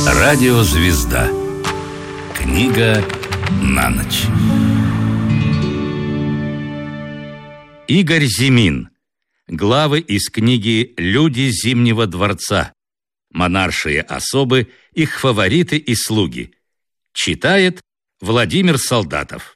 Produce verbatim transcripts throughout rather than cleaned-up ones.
Радиозвезда. Книга на ночь. Игорь Зимин. Главы из книги «Люди Зимнего дворца». Монаршие особы, их фавориты и слуги. Читает Владимир Солдатов.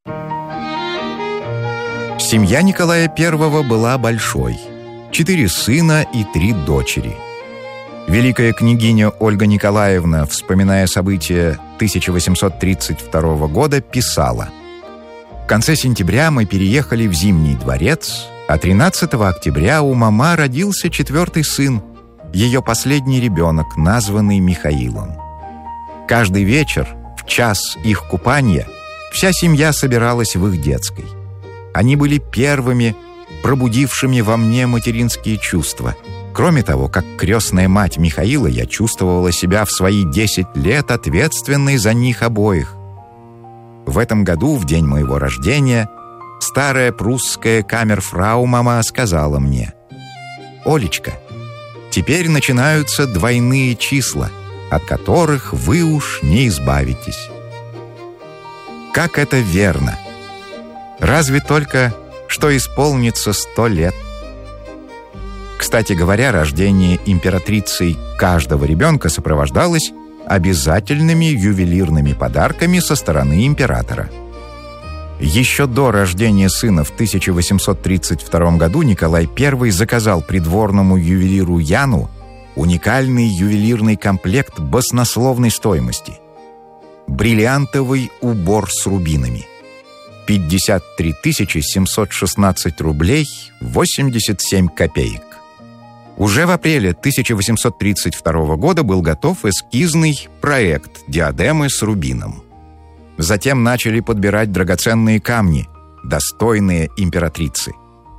Семья Николая Первого была большой. Четыре сына и три дочери. Великая княгиня Ольга Николаевна, вспоминая события тысяча восемьсот тридцать второго года, писала: «В конце сентября мы переехали в Зимний дворец, а тринадцатого октября у мама родился четвертый сын, ее последний ребенок, названный Михаилом. Каждый вечер, в час их купания, вся семья собиралась в их детской. Они были первыми, пробудившими во мне материнские чувства. Кроме того, как крестная мать Михаила, я чувствовала себя в свои десять лет ответственной за них обоих. В этом году, в день моего рождения, старая прусская камерфрау мама сказала мне: «Олечка, теперь начинаются двойные числа, от которых вы уж не избавитесь». Как это верно! Разве только, что исполнится сто лет. Кстати говоря, рождение императрицей каждого ребенка сопровождалось обязательными ювелирными подарками со стороны императора. Еще до рождения сына в тысяча восемьсот тридцать втором году Николай Первый заказал придворному ювелиру Яну уникальный ювелирный комплект баснословной стоимости. Бриллиантовый убор с рубинами. пятьдесят три тысячи семьсот шестнадцать рублей восемьдесят семь копеек. Уже в апреле тысяча восемьсот тридцать второго года был готов эскизный проект диадемы с рубином. Затем начали подбирать драгоценные камни, достойные императрицы.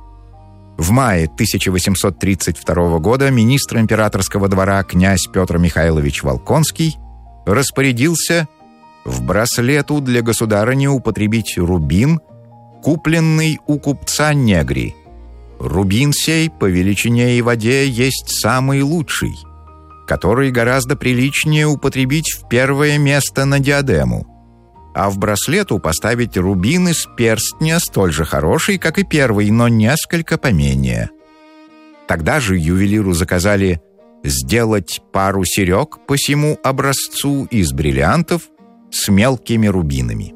В мае тысяча восемьсот тридцать второго года министр императорского двора князь Петр Михайлович Волконский распорядился в браслету для государыни употребить рубин, купленный у купца Негри. Рубин сей по величине и воде есть самый лучший, который гораздо приличнее употребить в первое место на диадему, а в браслету поставить рубин из перстня столь же хороший, как и первый, но несколько поменее. Тогда же ювелиру заказали сделать пару серег по сему образцу из бриллиантов с мелкими рубинами.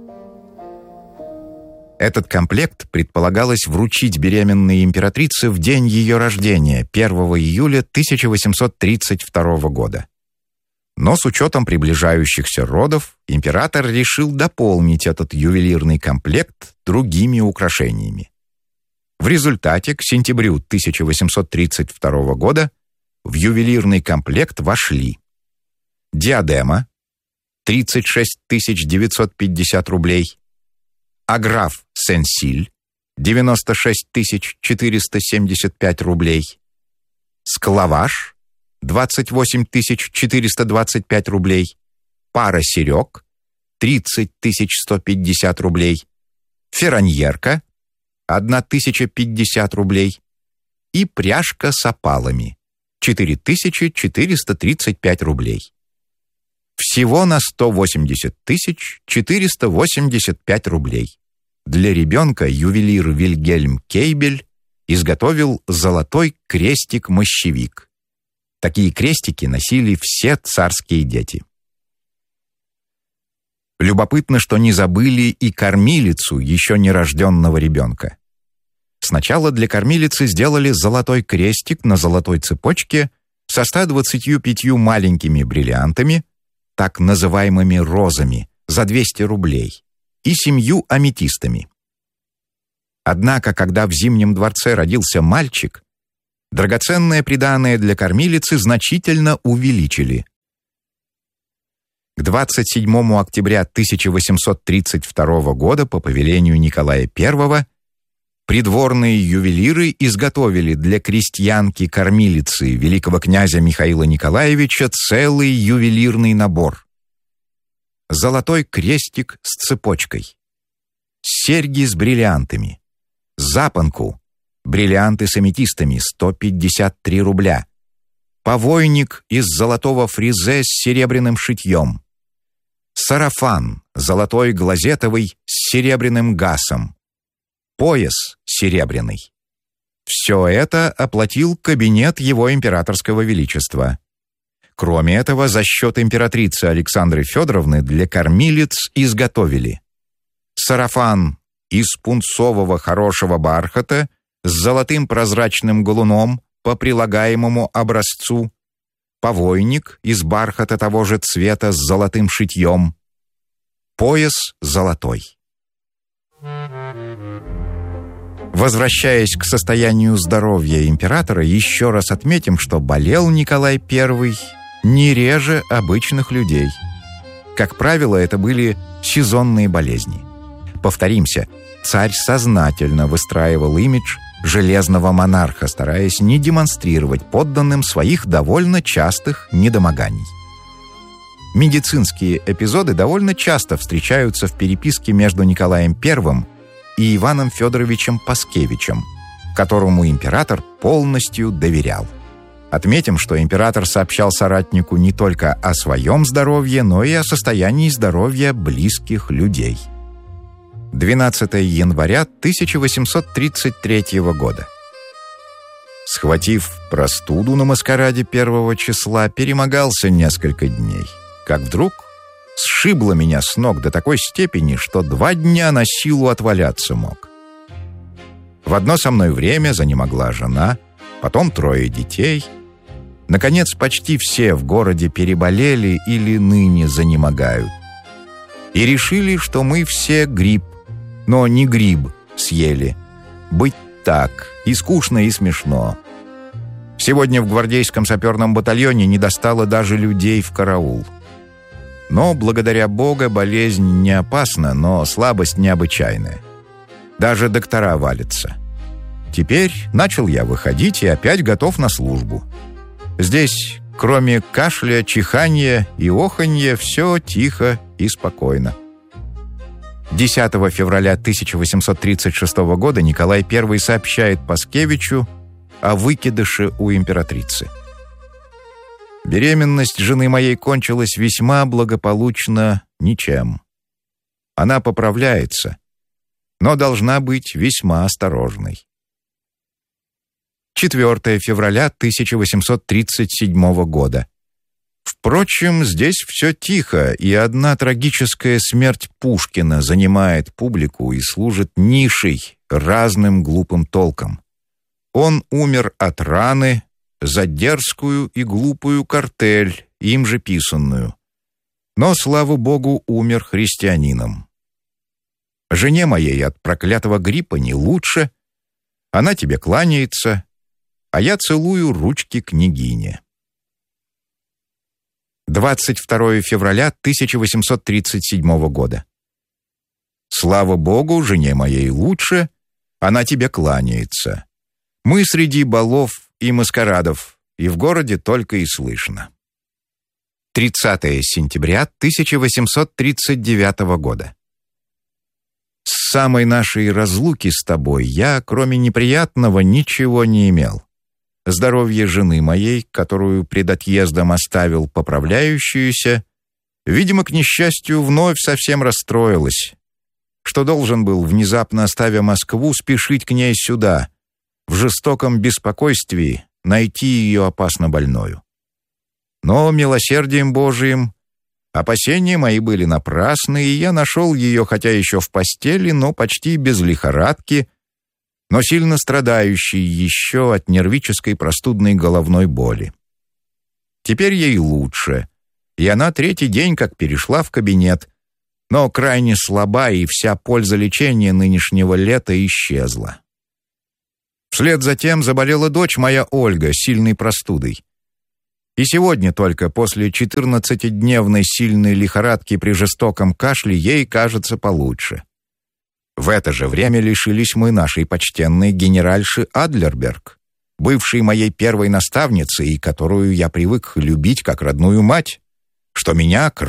Этот комплект предполагалось вручить беременной императрице в день ее рождения, первого июля тысяча восемьсот тридцать второго года. Но с учетом приближающихся родов император решил дополнить этот ювелирный комплект другими украшениями. В результате к сентябрю тысяча восемьсот тридцать второго года в ювелирный комплект вошли диадема тридцать шесть тысяч девятьсот пятьдесят рублей, аграф Сен-Силь девяносто шесть тысяч четыреста семьдесят пять рублей, склаваш двадцать восемь тысяч четыреста двадцать пять рублей, пара серег тридцать тысяч сто пятьдесят рублей, ферраньерка тысяча пятьдесят рублей и пряжка с опалами четыре тысячи четыреста тридцать пять рублей. Всего на сто восемьдесят тысяч четыреста восемьдесят пять рублей. Для ребенка ювелир Вильгельм Кейбель изготовил золотой крестик-мощевик. Такие крестики носили все царские дети. Любопытно, что не забыли и кормилицу еще нерожденного ребенка. Сначала для кормилицы сделали золотой крестик на золотой цепочке со ста двадцатью пятью маленькими бриллиантами, так называемыми розами, за двести рублей, и семью аметистами. Однако, когда в Зимнем дворце родился мальчик, драгоценное приданое для кормилицы значительно увеличили. К двадцать седьмому октября тысяча восемьсот тридцать второго года по повелению Николая Первого придворные ювелиры изготовили для крестьянки-кормилицы великого князя Михаила Николаевича целый ювелирный набор. Золотой крестик с цепочкой, серьги с бриллиантами, запонку, бриллианты с аметистами сто пятьдесят три рубля, повойник из золотого фризе с серебряным шитьем, сарафан золотой глазетовый с серебряным гасом, пояс серебряный. Все это оплатил кабинет его императорского величества. Кроме этого, за счет императрицы Александры Федоровны для кормилиц изготовили сарафан из пунцового хорошего бархата с золотым прозрачным галуном по прилагаемому образцу, повойник из бархата того же цвета с золотым шитьем, пояс золотой. Возвращаясь к состоянию здоровья императора, еще раз отметим, что болел Николай Первый не реже обычных людей. Как правило, это были сезонные болезни. Повторимся, царь сознательно выстраивал имидж железного монарха, стараясь не демонстрировать подданным своих довольно частых недомоганий. Медицинские эпизоды довольно часто встречаются в переписке между Николаем Первым и Иваном Федоровичем Паскевичем, которому император полностью доверял. Отметим, что император сообщал соратнику не только о своем здоровье, но и о состоянии здоровья близких людей. двенадцатого января тысяча восемьсот тридцать третьего года. Схватив простуду на маскараде первого числа, перемогался несколько дней, как вдруг сшибло меня с ног до такой степени, что два дня на силу отваляться мог. В одно со мной время занемогла жена, потом трое детей. Наконец, почти все в городе переболели или ныне занемогают. И решили, что мы все грипп, но не гриб съели. Быть так, и скучно, и смешно. Сегодня в гвардейском саперном батальоне не достало даже людей в караул. Но, благодаря Богу, болезнь не опасна, но слабость необычайная. Даже доктора валятся. Теперь начал я выходить и опять готов на службу. Здесь, кроме кашля, чиханья и оханья, все тихо и спокойно. десятого февраля тысяча восемьсот тридцать шестого года Николай Первый сообщает Паскевичу о выкидыше у императрицы. Беременность жены моей кончилась весьма благополучно ничем. Она поправляется, но должна быть весьма осторожной. четвёртого февраля тысяча восемьсот тридцать седьмого года. Впрочем, здесь все тихо, и одна трагическая смерть Пушкина занимает публику и служит нишей разным глупым толкам. Он умер от раны за дерзкую и глупую картель, им же писанную. Но, слава богу, умер христианином. Жене моей от проклятого гриппа не лучше. Она тебе кланяется, а я целую ручки княгине. двадцать второго февраля тысяча восемьсот тридцать седьмого года. Слава богу, жене моей лучше, она тебе кланяется. Мы среди балов и маскарадов, и в городе только и слышно. тридцатого сентября тысяча восемьсот тридцать девятого года. С самой нашей разлуки с тобой я, кроме неприятного, ничего не имел. Здоровье жены моей, которую пред отъездом оставил поправляющуюся, видимо, к несчастью, вновь совсем расстроилась, что должен был, внезапно оставя Москву, спешить к ней сюда, в жестоком беспокойствии найти ее опасно больною. Но милосердием Божиим опасения мои были напрасны, и я нашел ее, хотя еще в постели, но почти без лихорадки, но сильно страдающей еще от нервической простудной головной боли. Теперь ей лучше, и она третий день как перешла в кабинет, но крайне слаба, и вся польза лечения нынешнего лета исчезла. Вслед за тем заболела дочь моя Ольга сильной простудой. И сегодня только после четырнадцатидневной сильной лихорадки при жестоком кашле ей кажется получше. В это же время лишились мы нашей почтенной генеральши Адлерберг, бывшей моей первой наставницы и которую я привык любить как родную мать, что меня